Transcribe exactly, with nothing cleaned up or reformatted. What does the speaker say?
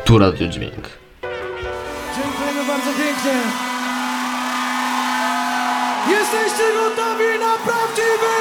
Tu Radio Dźwięk. Dziękujemy bardzo pięknie. Jesteście gotowi na prawdziwy